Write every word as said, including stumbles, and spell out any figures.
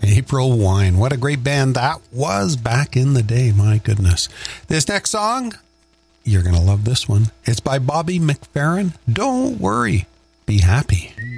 April Wine. What a great band that was back in the day. My goodness. This next song, you're going to love this one. It's by Bobby McFerrin. Don't worry. Be happy.